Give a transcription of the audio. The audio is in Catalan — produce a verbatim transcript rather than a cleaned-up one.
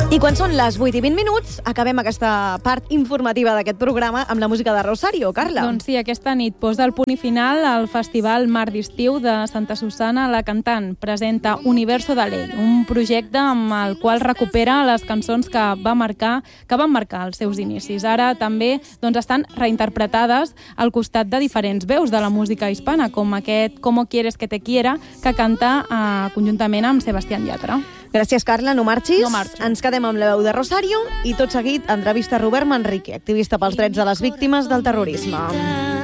I quan són les vuit i vint minuts, acabem aquesta part informativa d'aquest programa amb la música de Rosario. Carla. Doncs sí, aquesta nit posa el punt i final al Festival Mar d'Estiu de Santa Susana. La cantant presenta Universo de Ley, un projecte amb el qual recupera les cançons que va marcar que van marcar els seus inicis. Ara també doncs, estan reinterpretades al costat de diferents veus de la música hispana, com aquest Como quieres que te quiera, que canta eh, conjuntament amb Sebastián Yatra. Gràcies, Carla, no marxis. No marxo. Ens quedem amb la veu de Rosario i tot seguit entrevista a Robert Manrique, activista pels drets de les víctimes del terrorisme.